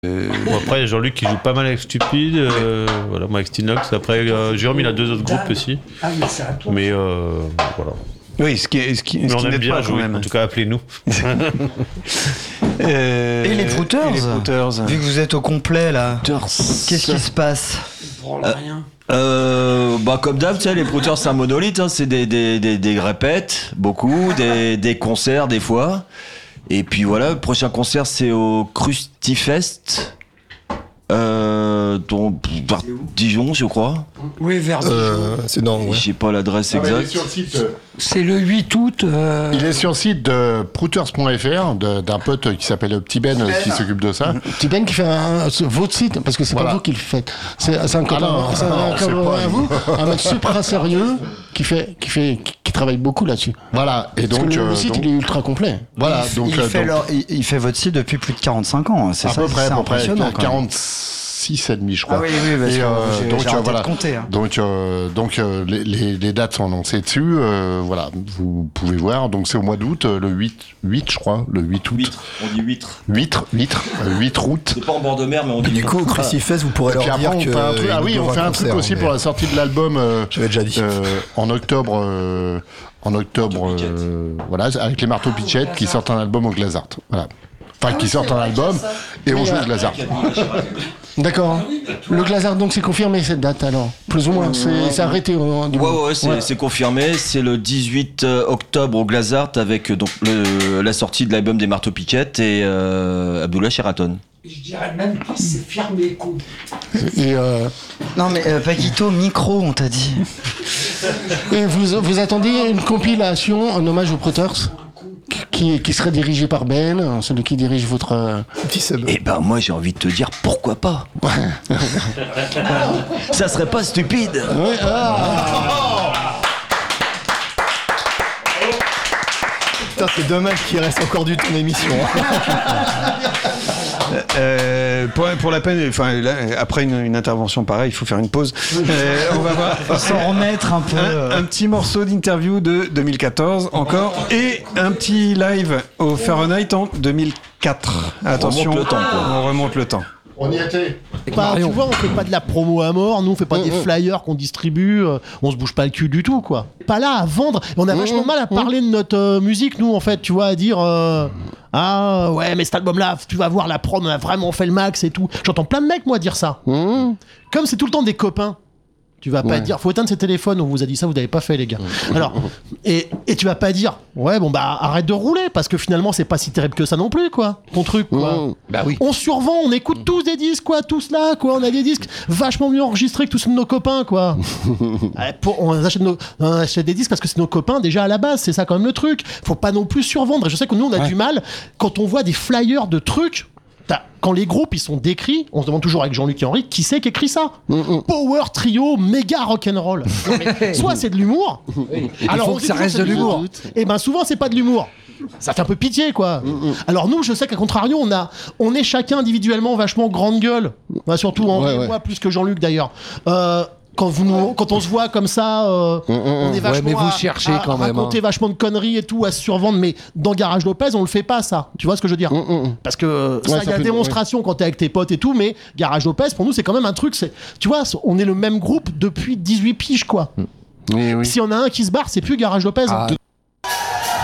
Bon, après, il y a Jean-Luc qui joue pas mal avec Stupide, voilà, moi avec Stinox. Après, Jérôme, il a 2 autres groupes aussi. Ah, mais c'est à toi. Mais voilà. Oui, ce qui Mais on aime bien pas, jouer, quand même. en tout cas, appelez-nous. Et les Prouters, vu que vous êtes au complet là, qu'est-ce qui se passe? Rien. Comme d'hab, tu sais, les Prouters, c'est un monolithe, hein, c'est des répètes, beaucoup, des concerts des fois. Et puis voilà, le prochain concert c'est au Crustifest, vers Dijon, je crois. Oui, vers Dijon. C'est dans. Ouais. Je sais pas l'adresse Il est exacte. sur le site. C'est le 8 août. Il est sur le site de prouters.fr d'un pote qui s'appelle Petit Ben qui s'occupe de ça. Petit Ben qui fait votre site, parce que c'est Voilà. pas vous qui le faites. C'est un copain, non, c'est un c'est copain pas à vous, un mec super sérieux qui travaille beaucoup là-dessus. Voilà. Et Parce donc que le site il est ultra complet. voilà. Donc Il fait votre site depuis plus de 45 ans, c'est à ça, peu près c'est impressionnant. quand même. 46 et demi, je crois. Ah oui, parce Et, que donc j'ai arrêté voilà. de compter. Hein. Donc les dates sont annoncées dessus. Voilà, vous pouvez voir. Donc c'est au mois d'août, le 8, je crois, le 8 août. Huître, on dit huître. 8 août. C'est pas en bord de mer, mais on dit Du coup, au Crucifest, vous pourrez Et puis leur après, dire on que. fait un truc. Ah oui, on fait un truc aussi pour la sortie de l'album. J'avais déjà dit. En octobre. Voilà, avec les Marteaux Pitchett qui sortent un album au Glazart. Voilà. Enfin, qui sortent un album et on joue au Glazart. D'accord. Le Glazart, donc c'est confirmé cette date alors. Plus ou moins, c'est arrêté. Ouais, c'est confirmé. C'est le 18 octobre au Glazart avec donc la sortie de l'album des Marteaux Pitchett et Abdullah Sheraton. Je dirais même pas, c'est fermé, con. Et, Non mais Paquito, micro, on t'a dit. et vous attendiez une compilation en hommage aux Prouters qui serait dirigée par Ben, celui qui dirige votre. Petit sub. Eh ben moi j'ai envie de te dire pourquoi pas. Ça serait pas stupide. Ouais, Putain, c'est dommage qu'il reste encore du temps d'émission. Pour la peine, enfin, là, après une intervention pareille, il faut faire une pause. On va voir. Faut s'en remettre un peu. Un petit morceau d'interview de 2014 encore et un petit live au Fahrenheit en 2004. Attention, on remonte le temps. On y était. Tu vois, on fait pas de la promo à mort, nous on fait pas des flyers qu'on distribue, on se bouge pas le cul du tout, quoi. Pas là à vendre, on a vachement mal à parler de notre musique, nous, en fait, tu vois, à dire ah ouais, mais cet album-là, tu vas voir, la prod, on a vraiment fait le max et tout. J'entends plein de mecs, moi, dire ça. Comme c'est tout le temps des copains. Tu vas pas dire, faut éteindre ses téléphones, on vous a dit ça, vous n'avez pas fait, les gars. Alors, et tu vas pas dire, ouais, bon, bah, arrête de rouler, parce que finalement, c'est pas si terrible que ça non plus, quoi, ton truc, quoi. Bah oui. On survend, on écoute tous des disques, quoi, tous là, quoi, on a des disques vachement mieux enregistrés que tous nos copains, quoi. On achète des disques parce que c'est nos copains, déjà, à la base, c'est ça quand même le truc. Faut pas non plus survendre, et je sais que nous, on a du mal, quand on voit des flyers de trucs, quand les groupes ils sont décrits, on se demande toujours avec Jean-Luc et Henri qui c'est qui écrit ça. Power trio, méga rock'n'roll. Soit c'est de l'humour. Alors il faut que ça reste de l'humour. Et ben souvent c'est pas de l'humour. Ça fait un peu pitié, quoi. Alors nous, je sais qu'à contrario, on est chacun individuellement vachement grande gueule. Enfin, surtout moi plus que Jean-Luc d'ailleurs. Quand on se voit comme ça, on est vachement mais vous cherchez quand même, raconter vachement de conneries et tout, à se survendre, mais dans Garage Lopez, on le fait pas, ça. Tu vois ce que je veux dire? Parce que ça, il y a démonstration quand t'es avec tes potes et tout, mais Garage Lopez, pour nous, c'est quand même un truc, tu vois, on est le même groupe depuis 18 piges, quoi. Oui. Si on a un qui se barre, c'est plus Garage Lopez.